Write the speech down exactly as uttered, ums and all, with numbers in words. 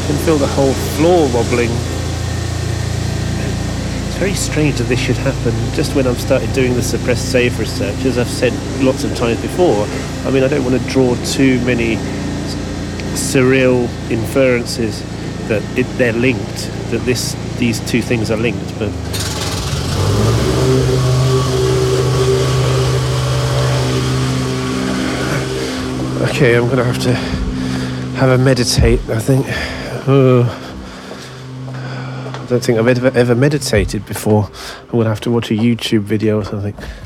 can feel the whole floor wobbling. It's very strange that this should happen just when I've started doing the suppressed save research. As I've said lots of times before, I mean, I don't want to draw too many surreal inferences that it, they're linked, that this these two things are linked, but okay, I'm gonna have to have a meditate, I think. Uh, I don't think I've ever, ever meditated before. I'm gonna have to watch a YouTube video or something.